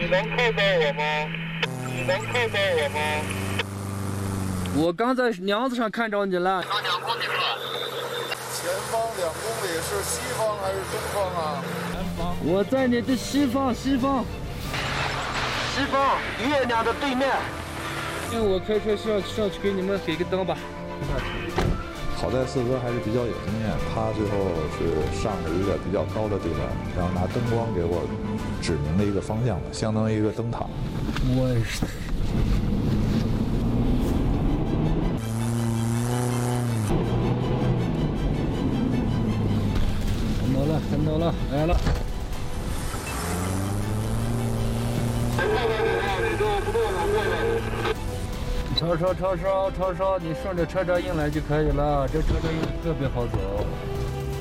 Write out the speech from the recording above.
你能看到我吗？你能看到我吗？ 我刚在娘子上看着你了。 到2公里了。 前方2公里是西方还是东方啊？ 南方。我在你的西方，西方，月亮的对面。因为我开车上去给你们给个灯吧。 好在四哥还是比较有经验，他最后是上了一个比较高的地方，然后拿灯光给我指明了一个方向，相当于一个灯塔。 我也是。看到了，来了。超，你顺着车辙印来就可以了，这车辙印特别好走。